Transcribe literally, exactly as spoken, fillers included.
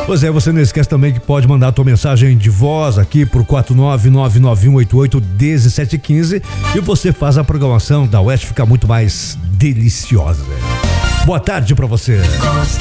Pois é, você não esquece também que pode mandar a tua mensagem de voz aqui pro quatro nove nove nove um oito oito um sete um cinco e você faz a programação da Oeste ficar muito mais deliciosa. Boa tarde pra você.